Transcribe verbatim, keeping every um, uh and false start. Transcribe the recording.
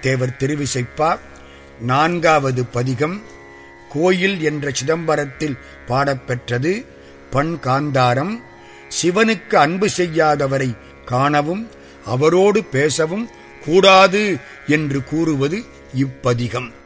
தேவர் திருவிசைப்பா நான்காவது பதிகம். கோயில் என்ற சிதம்பரத்தில் பாடப்பெற்றது. பண் காந்தாரம். சிவனுக்கு அன்பு செய்யாதவரை காணவும் அவரோடு பேசவும் கூடாது என்று கூறுவது இப்பதிகம்.